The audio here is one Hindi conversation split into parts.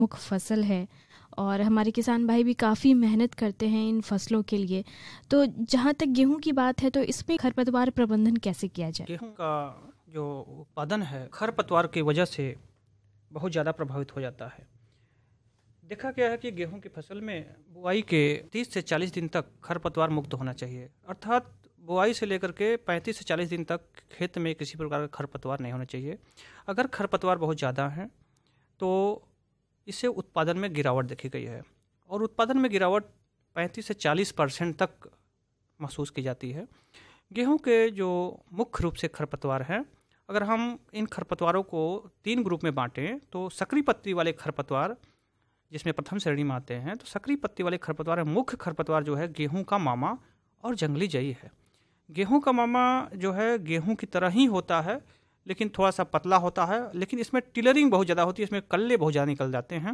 मुख्य फसल है और हमारे किसान भाई भी काफ़ी मेहनत करते हैं इन फसलों के लिए। तो जहाँ तक गेहूं की बात है तो इसमें खरपतवार प्रबंधन कैसे किया जाए? गेहूं का जो उत्पादन है खरपतवार की वजह से बहुत ज़्यादा प्रभावित हो जाता है। देखा गया है कि गेहूं की फसल में बुआई के 30 से 40 दिन तक खरपतवार मुक्त होना चाहिए, अर्थात बुआई से लेकर के 35 से 40 दिन तक खेत में किसी प्रकार का खरपतवार नहीं होना चाहिए। अगर खरपतवार बहुत ज़्यादा है तो इससे उत्पादन में गिरावट देखी गई है और उत्पादन में गिरावट 35 से 40% तक महसूस की जाती है। गेहूं के जो मुख्य रूप से खरपतवार हैं, अगर हम इन खरपतवारों को 3 ग्रुप में बांटें तो सक्रिय पत्ती वाले खरपतवार जिसमें प्रथम श्रेणी में आते हैं, तो सक्रिय पत्ती वाले खरपतवार मुख्य खरपतवार जो है गेहूं का मामा और जंगली जई है। गेहूं का मामा जो है गेहूं की तरह ही होता है लेकिन थोड़ा सा पतला होता है, लेकिन इसमें टिलरिंग बहुत ज़्यादा होती है, इसमें कल्ले बहुत ज़्यादा निकल जाते हैं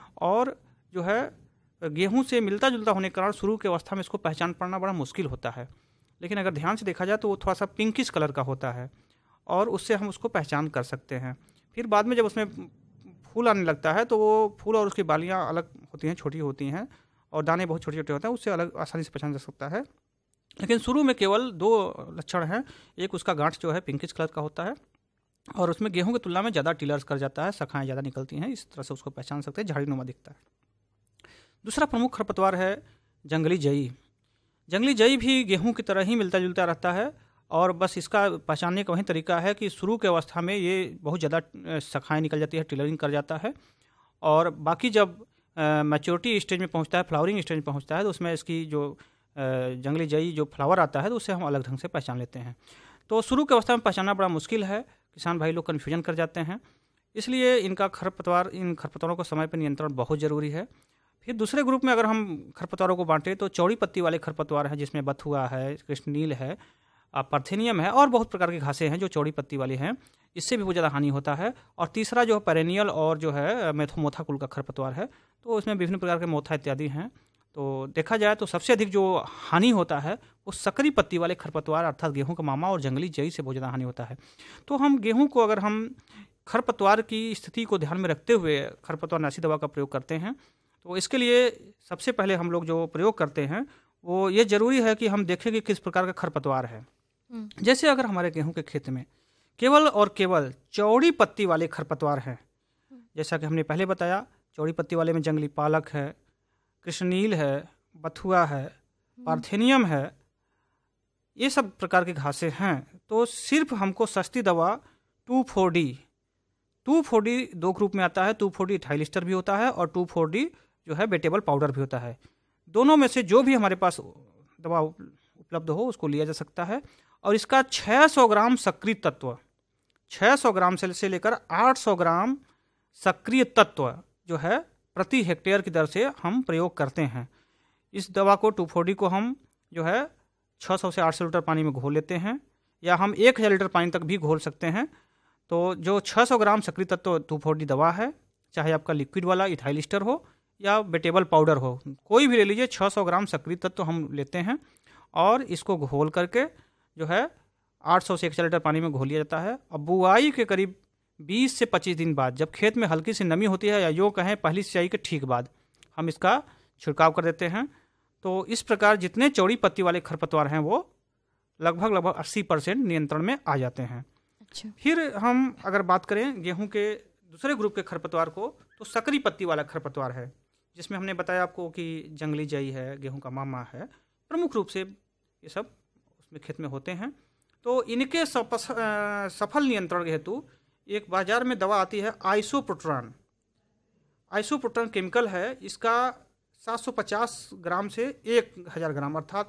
और जो है गेहूं से मिलता जुलता होने के कारण शुरू की अवस्था में इसको पहचान पाना बड़ा मुश्किल होता है। लेकिन अगर ध्यान से देखा जाए तो वो थोड़ा सा पिंकिश कलर का होता है और उससे हम उसको पहचान कर सकते हैं। फिर बाद में जब उसमें फूल आने लगता है तो वो फूल और उसकी बालियाँ अलग होती हैं, छोटी होती हैं और दाने बहुत छोटे छोटे होते हैं, उससे अलग आसानी से पहचान जा सकता है। लेकिन शुरू में केवल 2 लक्षण हैं। एक उसका गांठ जो है पिंकिश कलर का होता है और उसमें गेहूं की तुलना में ज़्यादा टिलर्स कर जाता है, शाखाएं ज़्यादा निकलती हैं, इस तरह से उसको पहचान सकते हैं, झाड़ी नुमा दिखता है। दूसरा प्रमुख खरपतवार है जंगली जई। जंगली जई भी गेहूं की तरह ही मिलता जुलता रहता है और बस इसका पहचानने का वही तरीका है कि शुरू की अवस्था में ये बहुत ज़्यादा शाखाएं निकल जाती है, टिलरिंग कर जाता है और बाकी जब मैच्योरिटी स्टेज में पहुंचता है, फ्लावरिंग स्टेज में पहुंचता है तो उसमें इसकी जो जंगली जई जो फ्लावर आता है तो उससे हम अलग ढंग से पहचान लेते हैं। तो शुरू की अवस्था में पहचानना बड़ा मुश्किल है, किसान भाई लोग कन्फ्यूजन कर जाते हैं, इसलिए इन खरपतवारों को समय पर नियंत्रण बहुत ज़रूरी है। फिर दूसरे ग्रुप में अगर हम खरपतवारों को बांटें तो चौड़ी पत्ती वाले खरपतवार हैं जिसमें बथुआ है, कृष्णनील है, पार्थेनियम है और बहुत प्रकार की घासें हैं जो चौड़ी पत्ती वाली हैं, इससे भी बहुत ज़्यादा हानि होता है। और तीसरा जो पेरेनियल और जो है मेथोमोथा कुल का खरपतवार है, तो उसमें विभिन्न प्रकार के मोथा इत्यादि हैं। तो देखा जाए तो सबसे अधिक जो हानि होता है वो सकरी पत्ती वाले खरपतवार अर्थात गेहूं का मामा और जंगली जई से बहुत ज़्यादा हानि होता है। तो हम गेहूं को अगर हम खरपतवार की स्थिति को ध्यान में रखते हुए खरपतवार नाशी दवा का प्रयोग करते हैं तो इसके लिए सबसे पहले हम लोग जो प्रयोग करते हैं वो ये ज़रूरी है कि हम देखें कि किस प्रकार का खरपतवार है। जैसे अगर हमारे गेहूं के खेत में केवल और केवल चौड़ी पत्ती वाले खरपतवार हैं, जैसा कि हमने पहले बताया, चौड़ी पत्ती वाले में जंगली पालक है, कृष्णनील है, बथुआ है, पार्थेनियम है, ये सब प्रकार की घासें हैं, तो सिर्फ हमको सस्ती दवा 2,4-D 2 ग्रुप में आता है। 2,4-D थाइलिस्टर भी होता है और 2,4-D जो है वेटेबल पाउडर भी होता है। दोनों में से जो भी हमारे पास दवा उपलब्ध हो उसको लिया जा सकता है और इसका 600 ग्राम सक्रिय तत्व, 600 ग्राम से लेकर 800 ग्राम सक्रिय तत्व जो है प्रति हेक्टेयर की दर से हम प्रयोग करते हैं। इस दवा को 2,4-D को हम जो है 600 से 800 लीटर पानी में घोल लेते हैं या हम 1000 लीटर पानी तक भी घोल सकते हैं। तो जो 600 ग्राम सक्रिय तत्व 2,4-D दवा है, चाहे आपका लिक्विड वाला इथाइलिस्टर हो या वेटेबल पाउडर हो, कोई भी ले लीजिए, 600 ग्राम सक्रिय तत्व हम लेते हैं और इसको घोल करके जो है 800 से 1000 लीटर पानी में घोल लिया जाता है। अब बुआई के करीब 20 से 25 दिन बाद जब खेत में हल्की सी नमी होती है या यूँ कहें पहली सिंचाई के ठीक बाद हम इसका छिड़काव कर देते हैं। तो इस प्रकार जितने चौड़ी पत्ती वाले खरपतवार हैं वो लगभग 80% नियंत्रण में आ जाते हैं। अच्छा। फिर हम अगर बात करें गेहूं के दूसरे ग्रुप के खरपतवार को, तो सकरी पत्ती वाला खरपतवार है जिसमें हमने बताया आपको कि जंगली जई है, गेहूं का मामा है, प्रमुख रूप से ये सब उसमें खेत में होते हैं। तो इनके सफल नियंत्रण के हेतु एक बाजार में दवा आती है आइसोप्रोट्रान। आइसोप्रोट्रान केमिकल है, इसका 750 ग्राम से 1000 ग्राम अर्थात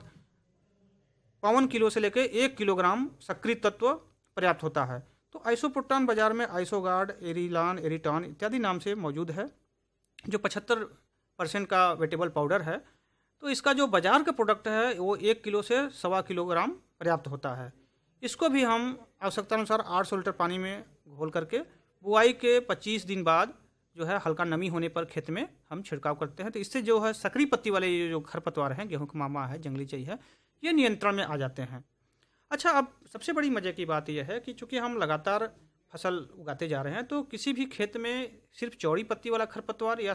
52 किलो से लेकर 1 किलोग्राम सक्रिय तत्व पर्याप्त होता है। तो आइसोप्रोट्रान बाजार में आइसोगार्ड, एरिलान, एरिटॉन इत्यादि नाम से मौजूद है, जो 75% का वेटेबल पाउडर है। तो इसका जो बाजार का प्रोडक्ट है वो 1 किलो से 1.25 किलोग्राम पर्याप्त होता है। इसको भी हम आवश्यकता अनुसार 800 लीटर पानी में घोल करके बुआई के 25 दिन बाद जो है हल्का नमी होने पर खेत में हम छिड़काव करते हैं। तो इससे जो है सकरी पत्ती वाले ये जो खरपतवार हैं, गेहूं का मामा है, जंगली जई है, ये नियंत्रण में आ जाते हैं। अच्छा, अब सबसे बड़ी मजे की बात यह है कि चूंकि हम लगातार फसल उगाते जा रहे हैं, तो किसी भी खेत में सिर्फ चौड़ी पत्ती वाला खरपतवार या